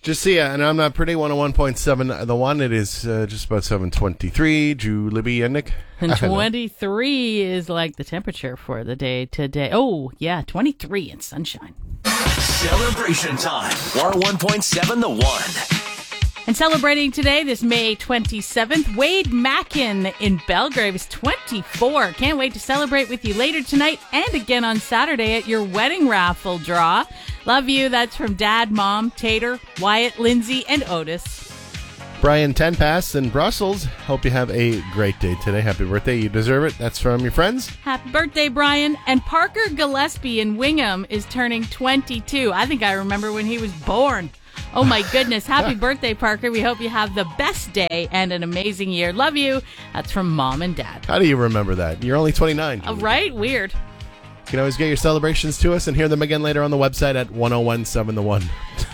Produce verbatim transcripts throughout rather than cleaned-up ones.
Just see ya, and I'm not pretty. one oh one point seven The One. It is uh, just about seven twenty-three. Drew, Libby, and Nick. And twenty-three is like the temperature for the day today. Oh, yeah, twenty-three and sunshine. Celebration time. one oh one point seven The One. And celebrating today, this May twenty-seventh, Wade Mackin in Belgrave is twenty-four. Can't wait to celebrate with you later tonight and again on Saturday at your wedding raffle draw. Love you. That's from Dad, Mom, Tater, Wyatt, Lindsay, and Otis. Brian Tenpass in Brussels. Hope you have a great day today. Happy birthday. You deserve it. That's from your friends. Happy birthday, Brian. And Parker Gillespie in Wingham is turning twenty-two. I think I remember when he was born. Oh, my goodness. Happy birthday, Parker. We hope you have the best day and an amazing year. Love you. That's from Mom and Dad. How do you remember that? You're only twenty-nine. Uh, right? Weird. You can always get your celebrations to us and hear them again later on the website at ten seventeen the one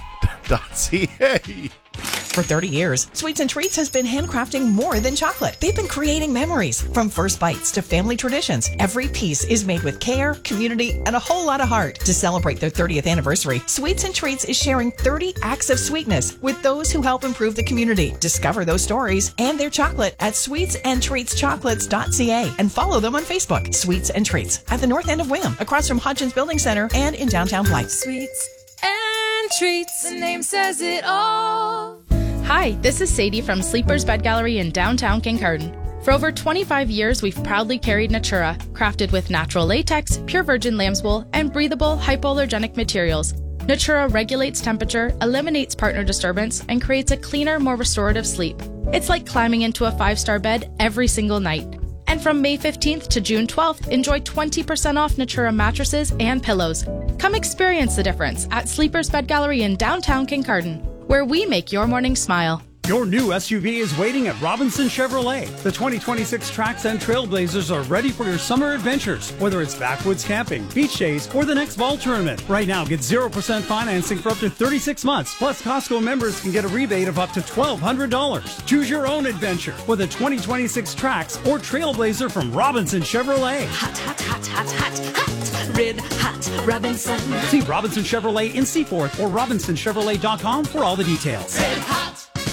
dot c a. For thirty years, Sweets and Treats has been handcrafting more than chocolate. They've been creating memories. From first bites to family traditions, every piece is made with care, community, and a whole lot of heart. To celebrate their thirtieth anniversary, Sweets and Treats is sharing thirty acts of sweetness with those who help improve the community. Discover those stories and their chocolate at sweets and treats chocolates dot c a and follow them on Facebook. Sweets and Treats at the north end of Wingham, across from Hodgins Building Center and in downtown Blythe. Sweets and Treats, the name says it all. Hi, this is Sadie from Sleepers Bed Gallery in downtown Kincardine. For over twenty-five years, we've proudly carried Natura, crafted with natural latex, pure virgin lamb's wool, and breathable, hypoallergenic materials. Natura regulates temperature, eliminates partner disturbance, and creates a cleaner, more restorative sleep. It's like climbing into a five-star bed every single night. And from May fifteenth to June twelfth, enjoy twenty percent off Natura mattresses and pillows. Come experience the difference at Sleepers Bed Gallery in downtown Kincardine, where we make your morning smile. Your new S U V is waiting at Robinson Chevrolet. The twenty twenty-six Trax and Trailblazers are ready for your summer adventures, whether it's backwoods camping, beach days, or the next ball tournament. Right now, get zero percent financing for up to thirty-six months. Plus, Costco members can get a rebate of up to twelve hundred dollars. Choose your own adventure with a twenty twenty-six Trax or Trailblazer from Robinson Chevrolet. Hot, hot, hot, hot, hot, hot. Red hot Robinson. See Robinson Chevrolet in Seaforth or robinson chevrolet dot com for all the details. Red hot.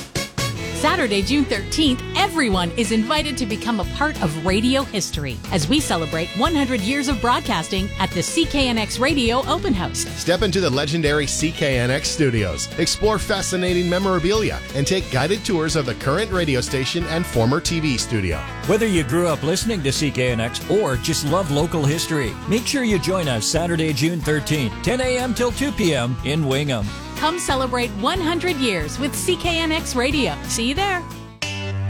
Saturday, June thirteenth, everyone is invited to become a part of radio history as we celebrate one hundred years of broadcasting at the C K N X Radio Open House. Step into the legendary C K N X studios, explore fascinating memorabilia, and take guided tours of the current radio station and former T V studio. Whether you grew up listening to C K N X or just love local history, make sure you join us Saturday, June thirteenth, ten a.m. till two p.m. in Wingham. Come celebrate one hundred years with C K N X Radio. See you there.